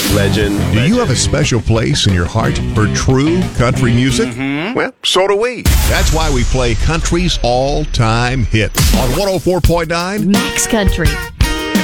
Legend. Do you have a special place in your heart for true country music? Well, so do we. That's why we play country's all-time hits on 104.9 Max Country.